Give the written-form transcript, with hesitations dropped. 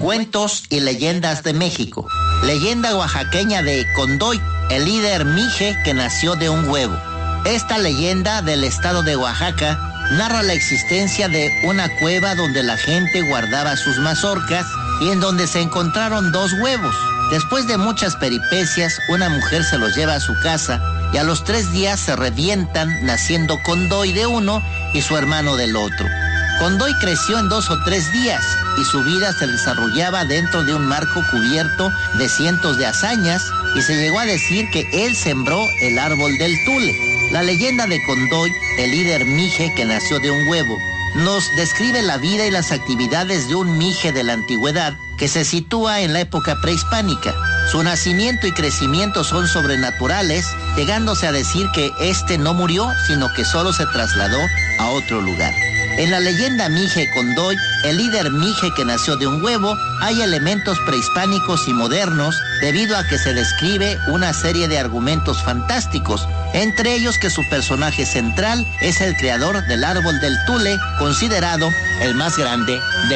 Cuentos y leyendas de México. Leyenda oaxaqueña de Condoy, el líder mije que nació de un huevo. Esta leyenda del estado de Oaxaca narra la existencia de una cueva donde la gente guardaba sus mazorcas y en donde se encontraron 2 huevos. Después de muchas peripecias, una mujer se los lleva a su casa y a los 3 días se revientan, naciendo Condoy de uno y su hermano del otro. Condoy creció en 2 o 3 días y su vida se desarrollaba dentro de un marco cubierto de cientos de hazañas y se llegó a decir que él sembró el árbol del tule. La leyenda de Condoy, el líder mije que nació de un huevo, nos describe la vida y las actividades de un mije de la antigüedad que se sitúa en la época prehispánica. Su nacimiento y crecimiento son sobrenaturales, llegándose a decir que este no murió, sino que solo se trasladó a otro lugar. En la leyenda mije Condoy, el líder mije que nació de un huevo, hay elementos prehispánicos y modernos debido a que se describe una serie de argumentos fantásticos, entre ellos que su personaje central es el creador del árbol del tule, considerado el más grande de